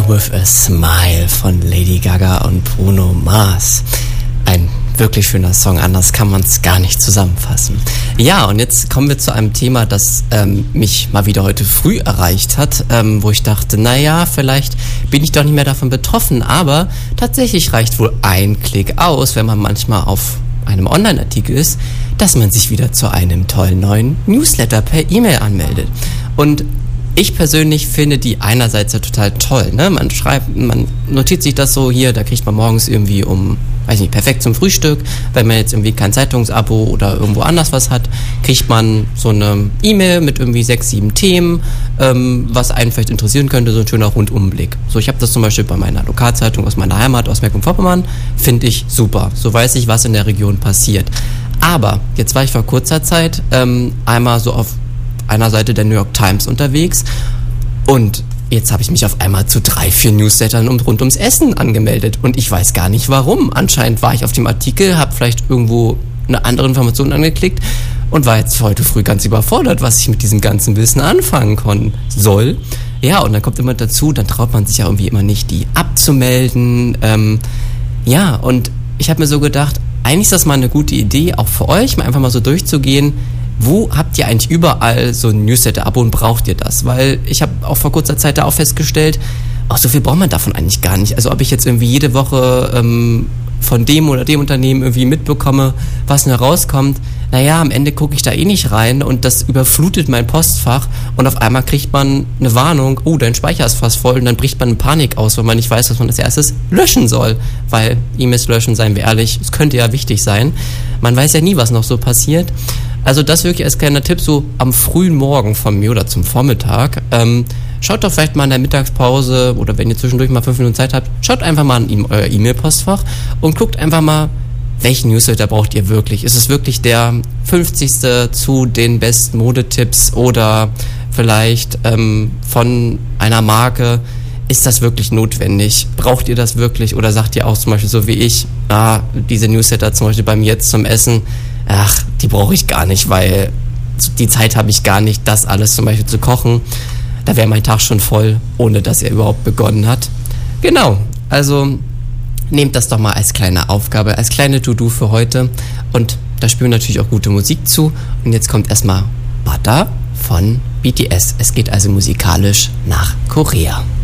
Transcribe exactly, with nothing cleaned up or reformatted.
With a Smile von Lady Gaga und Bruno Mars. Ein wirklich schöner Song, anders kann man es gar nicht zusammenfassen. Ja, und jetzt kommen wir zu einem Thema, das ähm, mich mal wieder heute früh erreicht hat, ähm, wo ich dachte, naja, vielleicht bin ich doch nicht mehr davon betroffen, aber tatsächlich reicht wohl ein Klick aus, wenn man manchmal auf einem Online-Artikel ist, dass man sich wieder zu einem tollen neuen Newsletter per E-Mail anmeldet. Und ich persönlich finde die einerseits ja total toll, ne? Man schreibt, man notiert sich das so hier, da kriegt man morgens irgendwie um, weiß nicht, perfekt zum Frühstück. Wenn man jetzt irgendwie kein Zeitungsabo oder irgendwo anders was hat, kriegt man so eine E-Mail mit irgendwie sechs, sieben Themen, ähm, was einen vielleicht interessieren könnte, so ein schöner Rundumblick. So, ich habe das zum Beispiel bei meiner Lokalzeitung aus meiner Heimat, aus Mecklenburg-Vorpommern, finde ich super. So weiß ich, was in der Region passiert. Aber jetzt war ich vor kurzer Zeit ähm, einmal so auf einer Seite der New York Times unterwegs und jetzt habe ich mich auf einmal zu drei, vier Newslettern um, rund ums Essen angemeldet und ich weiß gar nicht warum. Anscheinend war ich auf dem Artikel, habe vielleicht irgendwo eine andere Information angeklickt und war jetzt heute früh ganz überfordert, was ich mit diesem ganzen Wissen anfangen kon- soll. Ja, und dann kommt immer dazu, dann traut man sich ja irgendwie immer nicht, die abzumelden. Ähm, ja, und ich habe mir so gedacht, eigentlich ist das mal eine gute Idee, auch für euch, mal einfach mal so durchzugehen, wo habt ihr eigentlich überall so ein Newsletter-Abo und braucht ihr das? Weil ich habe auch vor kurzer Zeit da auch festgestellt, auch so viel braucht man davon eigentlich gar nicht. Also ob ich jetzt irgendwie jede Woche ähm, von dem oder dem Unternehmen irgendwie mitbekomme, was denn rauskommt, naja, am Ende gucke ich da eh nicht rein und das überflutet mein Postfach und auf einmal kriegt man eine Warnung, oh, dein Speicher ist fast voll und dann bricht man in Panik aus, weil man nicht weiß, was man als erstes löschen soll. Weil E-Mails löschen, seien wir ehrlich, es könnte ja wichtig sein. Man weiß ja nie, was noch so passiert. Also das wirklich als kleiner Tipp, so am frühen Morgen von mir oder zum Vormittag. Ähm, schaut doch vielleicht mal in der Mittagspause oder wenn ihr zwischendurch mal fünf Minuten Zeit habt, schaut einfach mal in euer E-Mail-Postfach und guckt einfach mal, welchen Newsletter braucht ihr wirklich? Ist es wirklich der fünfzigste zu den besten Modetipps oder vielleicht ähm, von einer Marke? Ist das wirklich notwendig? Braucht ihr das wirklich? Oder sagt ihr auch zum Beispiel so wie ich, ah, diese Newsletter zum Beispiel bei mir jetzt zum Essen, ach, die brauche ich gar nicht, weil die Zeit habe ich gar nicht, das alles zum Beispiel zu kochen. Da wäre mein Tag schon voll, ohne dass er überhaupt begonnen hat. Genau, also nehmt das doch mal als kleine Aufgabe, als kleine To-Do für heute. Und da spielen wir natürlich auch gute Musik zu. Und jetzt kommt erstmal Butter von B T S. Es geht also musikalisch nach Korea.